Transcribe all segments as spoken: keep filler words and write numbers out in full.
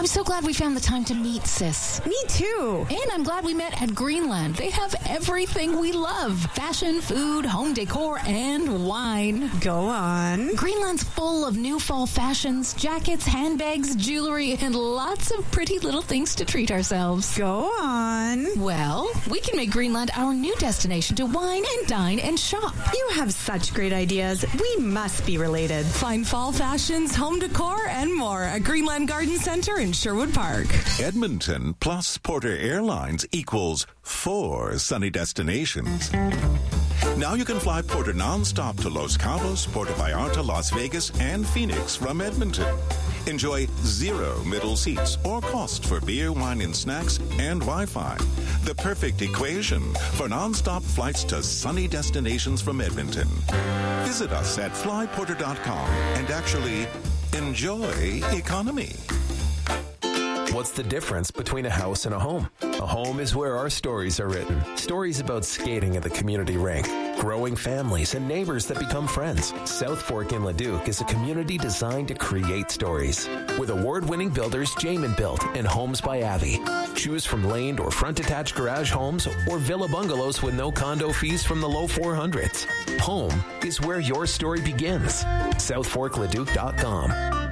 I'm so glad we found the time to meet, sis. Me too. And I'm glad we met at Greenland. They have everything we love. Fashion, food, home decor, and wine. Go on. Greenland's full of new fall fashions, jackets, handbags, jewelry, and lots of pretty little things to treat ourselves. Go on. Well, we can make Greenland our new destination to wine and dine and shop. You have such great ideas. We must be related. Find fall fashions, home decor, and more at Greenland Garden Center in Sherwood Park. Edmonton plus Porter Airlines equals four sunny destinations. Now you can fly Porter nonstop to Los Cabos, Puerto Vallarta, Las Vegas, and Phoenix from Edmonton. Enjoy zero middle seats or cost for beer, wine, and snacks and Wi-Fi. The perfect equation for nonstop flights to sunny destinations from Edmonton. Visit us at fly porter dot com and actually enjoy economy. What's the difference between a house and a home? A home is where our stories are written. Stories about skating at the community rink, growing families, and neighbors that become friends. South Fork in Leduc is a community designed to create stories. With award-winning builders Jamin Built and Homes by Avi. Choose from laned or front-attached garage homes or villa bungalows with no condo fees from the low four hundreds. Home is where your story begins. south fork leduc dot com.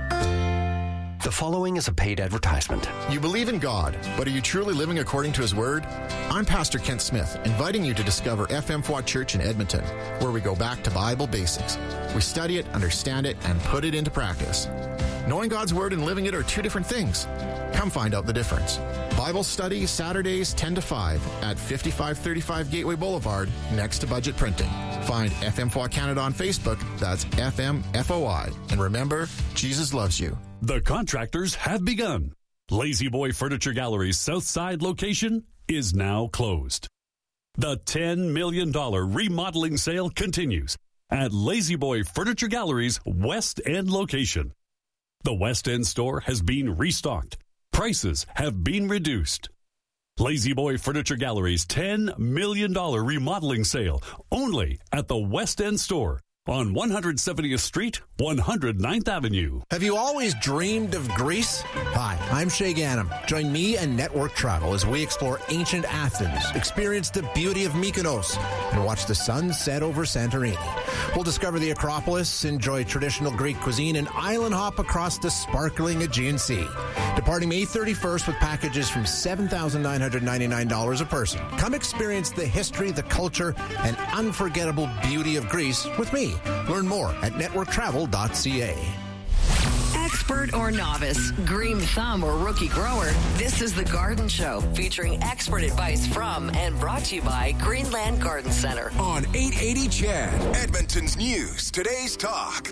The following is a paid advertisement. You believe in God, but are you truly living according to His Word? I'm Pastor Kent Smith, inviting you to discover F M F W A Church in Edmonton, where we go back to Bible basics. We study it, understand it, and put it into practice. Knowing God's Word and living it are two different things. Come find out the difference. Bible study Saturdays ten to five at fifty-five thirty-five Gateway Boulevard, next to Budget Printing. Find F M F W A Canada on Facebook. That's F M F O I. And remember, Jesus loves you. The contractors have begun. Lazy Boy Furniture Gallery's South Side location is now closed. The ten million dollars remodeling sale continues at Lazy Boy Furniture Gallery's West End location. The West End store has been restocked. Prices have been reduced. Lazy Boy Furniture Gallery's ten million dollars remodeling sale only at the West End store on one hundred seventieth Street, one hundred ninth Avenue. Have you always dreamed of Greece? Hi, I'm Shay Ganem. Join me and Network Travel as we explore ancient Athens, experience the beauty of Mykonos, and watch the sun set over Santorini. We'll discover the Acropolis, enjoy traditional Greek cuisine, and island hop across the sparkling Aegean Sea. Departing May thirty-first with packages from seven thousand nine hundred ninety-nine dollars a person. Come experience the history, the culture, and unforgettable beauty of Greece with me. Learn more at network travel dot c a. Expert or novice, green thumb or rookie grower, this is The Garden Show, featuring expert advice from and brought to you by Greenland Garden Center. On eight eighty C H E D, Edmonton's News, Today's Talk.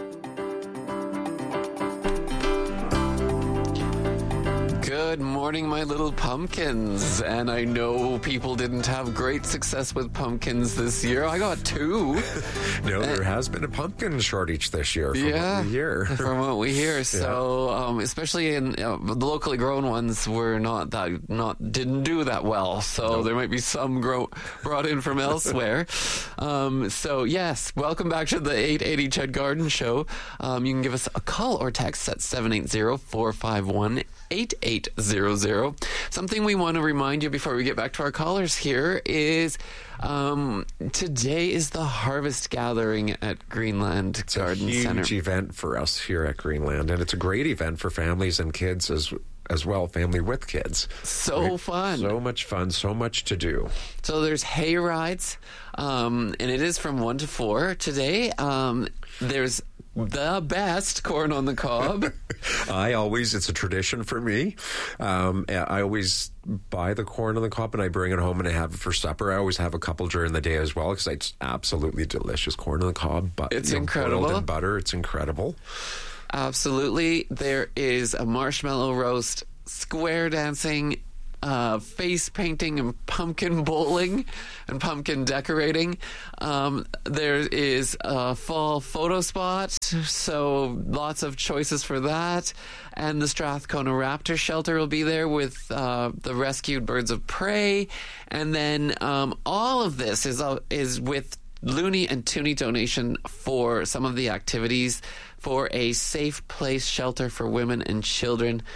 Good morning, my little pumpkins. And I know people didn't have great success with pumpkins this year. I got two. No, there has been a pumpkin shortage this year from yeah, what we hear. From what we hear. So, um, especially in uh, the locally grown ones were not that, not, didn't do that well. So nope. There might be some grow, brought in from elsewhere. um, so yes, welcome back to the eight eighty C H E D Garden Show. Um, you can give us a call or text at seven eight zero, four five one, eight eight zero zero. Something we want to remind you before we get back to our callers here is um, today is the harvest gathering at Greenland it's Garden a huge Center. event for us here at Greenland, and it's a great event for families and kids as as well, family with kids. So right? fun. So much fun, so much to do. So there's hay rides, um, and it is from one to four today. Um, there's the best corn on the cob. I always, it's a tradition for me. Um, I always buy the corn on the cob and I bring it home and I have it for supper. I always have a couple during the day as well because it's absolutely delicious corn on the cob. But it's you know, incredible. Boiled in butter, it's incredible. Absolutely. There is a marshmallow roast, square dancing, uh, face painting, and pumpkin bowling and pumpkin decorating. Um, there is a fall photo spot, so lots of choices for that. And the Strathcona Raptor Shelter will be there with uh, the rescued birds of prey. And then um, all of this is uh, is with Loonie and Toonie donation for some of the activities for a safe place shelter for women and children.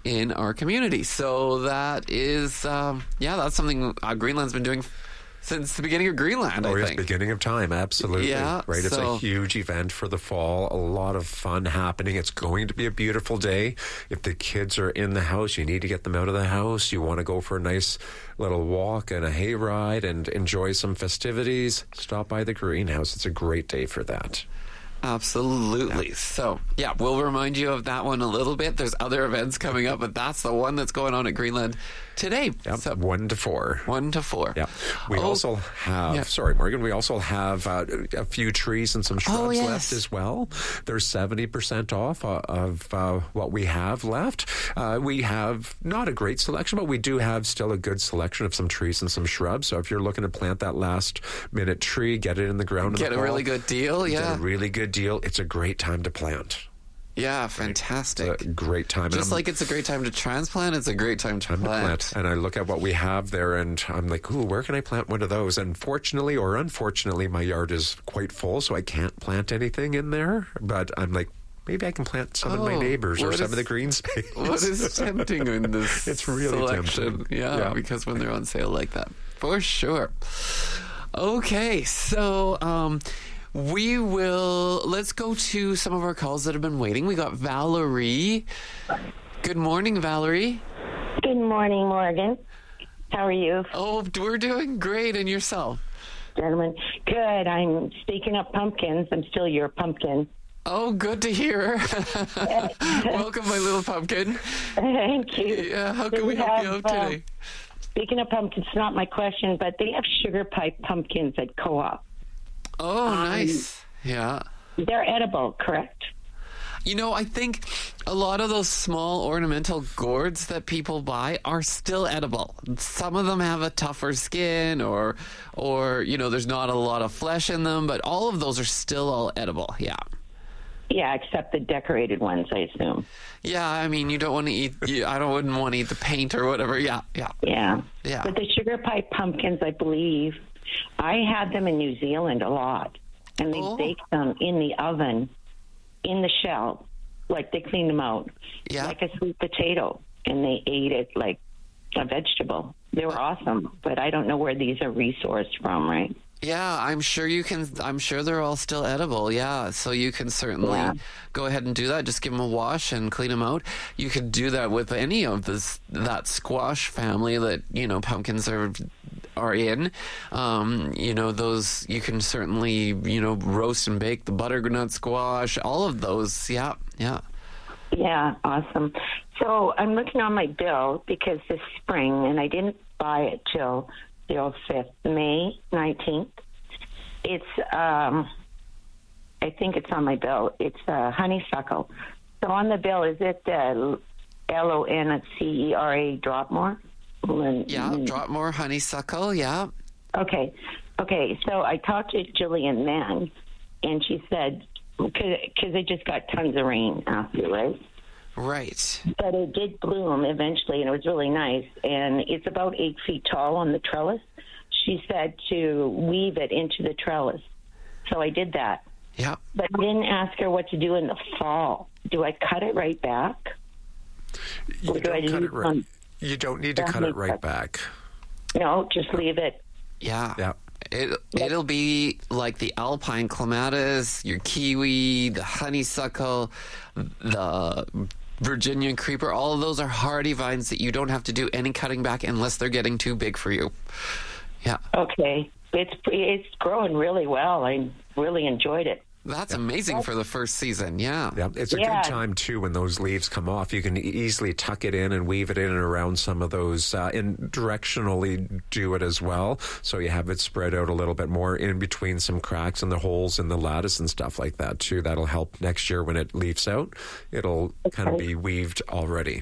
in our community. So that is, um, yeah, that's something uh, Greenland's been doing since the beginning of Greenland, oh, I yes, think. beginning of time, absolutely. Yeah, right. It's so- a huge event for the fall. A lot of fun happening. It's going to be a beautiful day. If the kids are in the house, you need to get them out of the house. You want to go for a nice little walk and a hayride and enjoy some festivities. Stop by the greenhouse. It's a great day for that. Absolutely. Yeah. So, yeah, we'll remind you of that one a little bit. There's other events coming up, but that's the one that's going on at Greenland today. Yep, so, one to four. One to four. Yeah. We oh, also have, yeah. sorry, Morgan, we also have uh, a few trees and some shrubs oh, yes. left as well. They're seventy percent off uh, of uh, what we have left. Uh, we have not a great selection, but we do have still a good selection of some trees and some shrubs. So if you're looking to plant that last minute tree, get it in the ground. Get in the a fall, really good deal, yeah. Get a really good deal. It's a great time to plant. Yeah, fantastic. It's a great time. Just like it's a great time to transplant, it's a great time to, time plant. to plant. And I look at what we have there and I'm like, ooh, where can I plant one of those? And fortunately or unfortunately, my yard is quite full, so I can't plant anything in there. But I'm like, maybe I can plant some oh, of my neighbors or is, some of the green space. What is tempting in this It's really selection? tempting. Yeah, yeah, because when they're on sale like that. For sure. Okay, so... um we will, let's go to some of our calls that have been waiting. We got Valerie. Good morning, Valerie. Good morning, Morgan. How are you? Oh, we're doing great. And yourself? Gentlemen, good. I'm speaking of pumpkins. I'm still your pumpkin. Oh, good to hear. Welcome, my little pumpkin. Thank you. Yeah, how can we, we help have, you out today? Uh, speaking of pumpkins, not my question, but they have sugar pipe pumpkins at Co-op. Oh, nice. Um, yeah. They're edible, correct? You know, I think a lot of those small ornamental gourds that people buy are still edible. Some of them have a tougher skin or, or you know, there's not a lot of flesh in them, but all of those are still all edible, yeah. Yeah, except the decorated ones, I assume. Yeah, I mean, you don't want to eat, you, I don't wouldn't want to eat the paint or whatever, yeah, yeah. Yeah. Yeah. But the sugar pipe pumpkins, I believe... I had them in New Zealand a lot, and they oh. baked them in the oven, in the shell, like they cleaned them out, yeah. like a sweet potato, and they ate it like a vegetable. They were awesome, but I don't know where these are resourced from, right? Yeah, I'm sure you can. I'm sure they're all still edible. Yeah, so you can certainly yeah. go ahead and do that. Just give them a wash and clean them out. You could do that with any of this that squash family that you know pumpkins are are in. Um, you know those. You can certainly you know roast and bake the butternut squash. All of those. Yeah, yeah. Yeah, awesome. So I'm looking on my bill because this spring, and I didn't buy it till the fifth, May nineteenth. It's, um, I think it's on my bill. It's uh, honeysuckle. So on the bill, is it uh, L O N C E R A Dropmore? Yeah, Dropmore honeysuckle, yeah. Okay. Okay, so I talked to Jillian Mann, and she said, because it just got tons of rain after, right? Right. But it did bloom eventually, and it was really nice. And it's about eight feet tall on the trellis. She said to weave it into the trellis. So I did that. Yeah. But I didn't ask her what to do in the fall. Do I cut it right back? You or do don't I cut it right. You don't need to cut it right back. No, just leave it. Yeah. Yeah. It, it'll be like the alpine clematis, your kiwi, the honeysuckle, the Virginian creeper. All of those are hardy vines that you don't have to do any cutting back unless they're getting too big for you. Yeah. Okay. It's it's growing really well. I really enjoyed it. That's yeah. amazing for the first season, yeah. Yeah, it's a yeah. good time, too, when those leaves come off. You can easily tuck it in and weave it in and around some of those, uh, and directionally do it as well. So you have it spread out a little bit more in between some cracks and the holes in the lattice and stuff like that, too. That'll help next year when it leaves out. It'll okay. kind of be weaved already.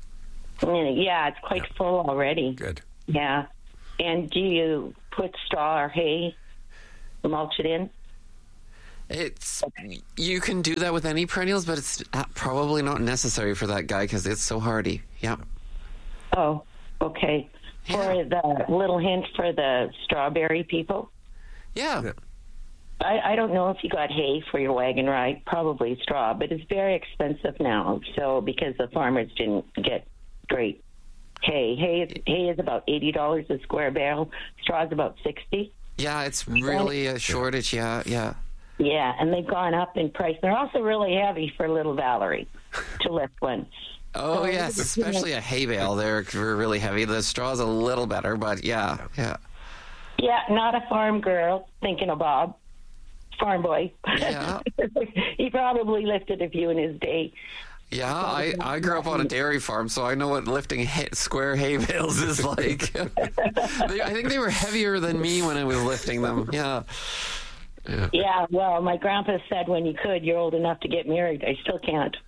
Yeah, it's quite yeah. full already. Good. Yeah. And do you put straw or hay, mulch it in? It's you can do that with any perennials, but it's probably not necessary for that guy because it's so hardy. Yeah. Oh, okay. Yeah. For the little hint for the strawberry people. Yeah. yeah. I, I don't know if you got hay for your wagon ride, probably straw, but it's very expensive now. So because the farmers didn't get great hay, hay is, hay is about eighty dollars a square bale. Straw is about sixty. Yeah, it's really a shortage. Yeah, yeah. Yeah, and they've gone up in price. They're also really heavy for little Valerie to lift one. Oh, so, yes, especially a hay bale. They're really heavy. The straw's a little better, but yeah, yeah. Yeah, not a farm girl, thinking of Bob. Farm boy. Yeah. He probably lifted a few in his day. Yeah, I, I grew up on a dairy farm, so I know what lifting hay, square hay bales is like. they, I think they were heavier than me when I was lifting them. Yeah. Yeah. Yeah, well, my grandpa said when you could, you're old enough to get married. I still can't.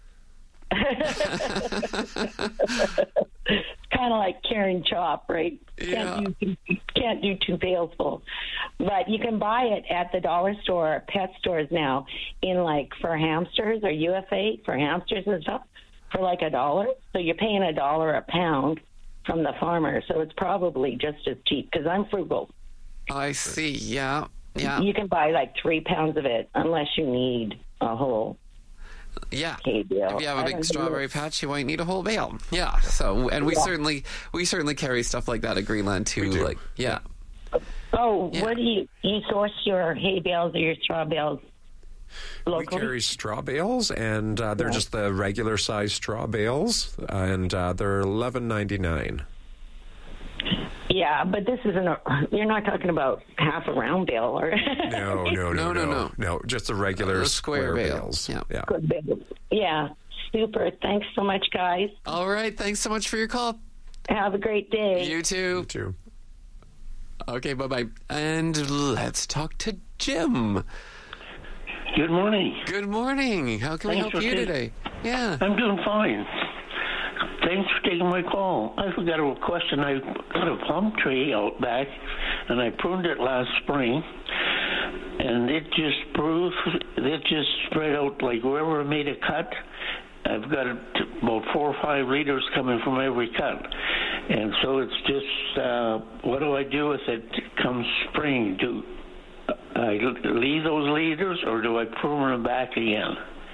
It's kind of like carrying chop, right? Yeah. Can't do, can't do two pails full. But you can buy it at the dollar store or pet stores now in like for hamsters or U F A for hamsters and stuff for like a dollar. So you're paying a dollar a pound from the farmer. So it's probably just as cheap because I'm frugal. I see. Yeah. Yeah. You can buy like three pounds of it unless you need a whole. Yeah. Hay bale. If you have a big strawberry know. patch, you might need a whole bale. Yeah. So, and we yeah. certainly we certainly carry stuff like that at Greenland too. Like, yeah. Oh, yeah. what do you you source your hay bales or your straw bales? Locally? We carry straw bales, and uh, they're yeah. just the regular size straw bales, and uh, they're eleven ninety nine. Yeah, but this isn't a. You're not talking about half a round bale, or no, no, no, no, no, no, no, just the regular uh, square, square bales. bales. Yeah, yeah. yeah, super. Thanks so much, guys. All right, thanks so much for your call. Have a great day. You too. You too. Okay, bye bye. And let's talk to Jim. Good morning. Good morning. How can Thanks we help you taking, today? Yeah, I'm doing fine. Thanks for taking my call. I forgot a question. I got a plum tree out back, and I pruned it last spring, and it just grew. It just spread out like wherever I made a cut. I've got about four or five leaders coming from every cut, and so it's just uh, what do I do with it come spring? Do I leave those leaders, or do I prune them back again?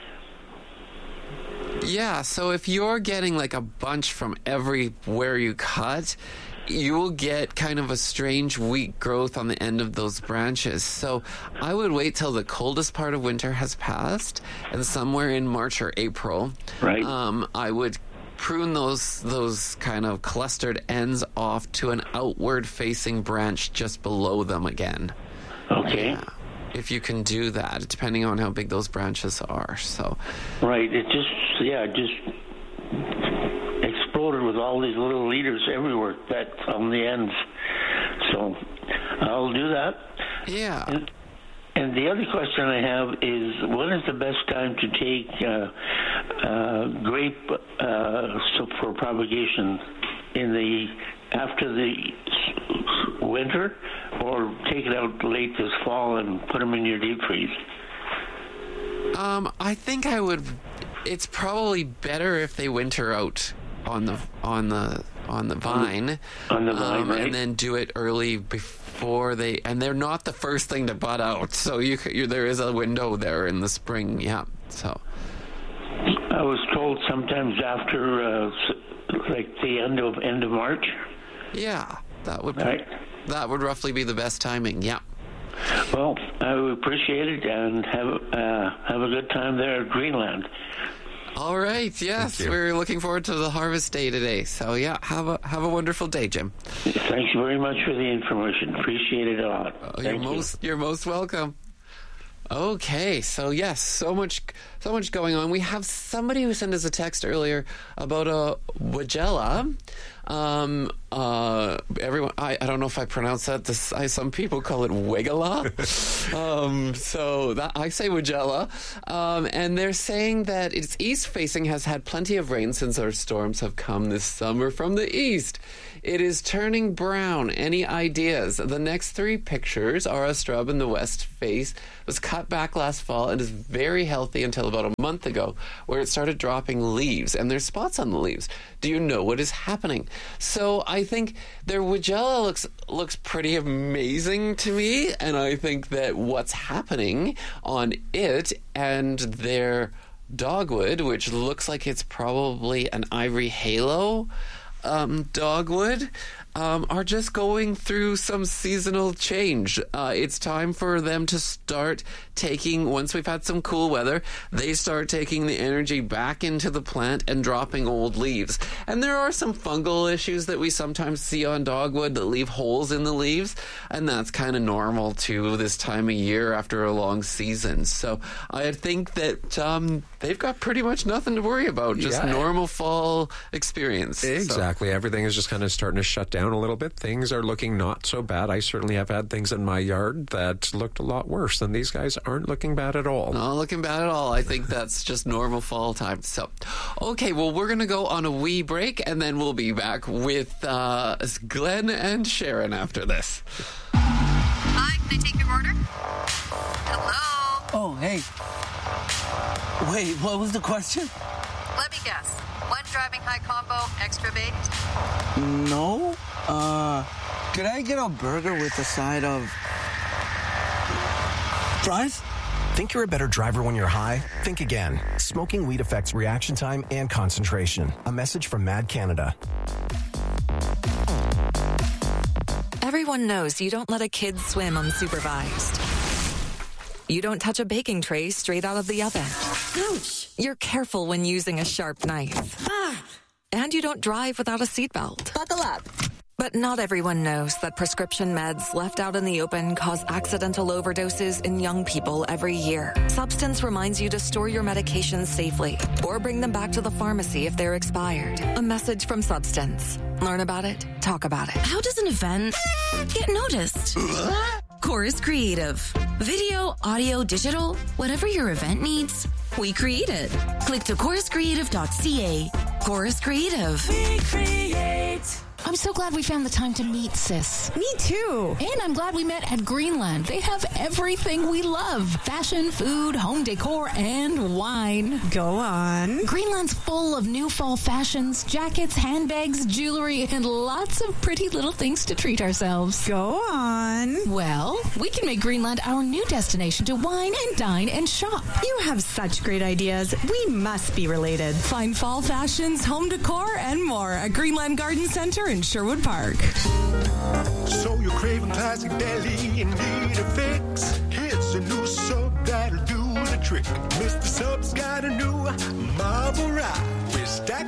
Yeah, so if you're getting like a bunch from everywhere you cut, you will get kind of a strange weak growth on the end of those branches. So I would wait till the coldest part of winter has passed, and somewhere in March or April, right. um, I would prune those those kind of clustered ends off to an outward-facing branch just below them again. Okay. Yeah. If you can do that, depending on how big those branches are. So, right, it just yeah, it just exploded with all these little leaders everywhere that on the ends. So I'll do that. Yeah. And, and the other question I have is, when is the best time to take uh, uh, grape uh, for propagation in the after the winter, or take it out late this fall and put them in your deep freeze? Um, I think I would. It's probably better if they winter out on the on the on the vine, on the vine, um, right? and then do it early before they. And they're not the first thing to bud out, so you, you there is a window there in the spring. Yeah, so. I was told sometimes after, uh, like the end of end of March. Yeah, that would right. that would roughly be the best timing. Yeah. Well, I appreciate it, and have uh, have a good time there at Greenland. All right. Yes, we're looking forward to the harvest day today. So yeah, have a have a wonderful day, Jim. Thank you very much for the information. Appreciate it a lot. Oh, you're Thank most you. you're most welcome. Okay, so yes, so much, so much going on. We have somebody who sent us a text earlier about a Weigela. Um, uh, everyone, I, I don't know if I pronounce that. This, I, some people call it Wigala. um, so that, I say Weigela. Um, and they're saying that its east facing has had plenty of rain since our storms have come this summer from the east. It is turning brown. Any ideas? The next three pictures are a shrub in the west face. It was cut back last fall and is very healthy until about a month ago, where it started dropping leaves, and there's spots on the leaves. Do you know what is happening? So I think their Woodgella looks looks pretty amazing to me, and I think that what's happening on it and their dogwood, which looks like it's probably an ivory halo um, dogwood, Um, are just going through some seasonal change. Uh, it's time for them to start taking, once we've had some cool weather, they start taking the energy back into the plant and dropping old leaves. And there are some fungal issues that we sometimes see on dogwood that leave holes in the leaves, and that's kind of normal too this time of year after a long season. So I think that um, they've got pretty much nothing to worry about, just Yeah. normal fall experience. Exactly. So. Everything is just kind of starting to shut down a little bit. Things are looking not so bad. I certainly have had things in my yard that looked a lot worse, and these guys aren't looking bad at all. Not looking bad at all. I think that's just normal fall time. So, okay, well, we're going to go on a wee break, and then we'll be back with uh, Glenn and Sharon after this. Hi, can I take your order? Hello? Oh, hey. Wait, what was the question? Let me guess. One driving high combo, extra baked? No. Uh, could I get a burger with a side of fries? Think you're a better driver when you're high? Think again. Smoking weed affects reaction time and concentration. A message from Mad Canada. Everyone knows you don't let a kid swim unsupervised. You don't touch a baking tray straight out of the oven. Ouch! You're careful when using a sharp knife. Ah. And you don't drive without a seatbelt. Buckle up. But not everyone knows that prescription meds left out in the open cause accidental overdoses in young people every year. Substance reminds you to store your medications safely or bring them back to the pharmacy if they're expired. A message from Substance. Learn about it, talk about it. How does an event get noticed? Chorus Creative. Video, audio, digital, whatever your event needs, we create it. Click to chorus creative dot c a. Chorus Creative. We create. I'm so glad we found the time to meet, sis. Me too. And I'm glad we met at Greenland. They have everything we love. Fashion, food, home decor, and wine. Go on. Greenland's full of new fall fashions, jackets, handbags, jewelry, and lots of pretty little things to treat ourselves. Go on. Well, we can make Greenland our new destination to wine and dine and shop. You have such great ideas. We must be related. Find fall fashions, home decor, and more at Greenland Garden Center in Sherwood Park. So you're craving classic deli and need a fix? Here's a new sub that'll do the trick. Mister Sub's got a new marble rye with stack